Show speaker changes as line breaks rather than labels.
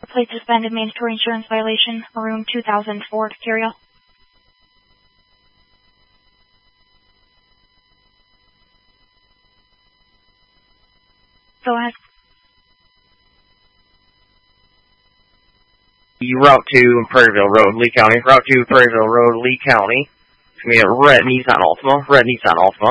Plate suspended, mandatory insurance violation, Maroon 2000 Ford Carrier. Go ahead.
Route 2, Prairieville Road, Lee County. Route 2, Prairieville Road, Lee County. It's going to be a red Nissan Altima.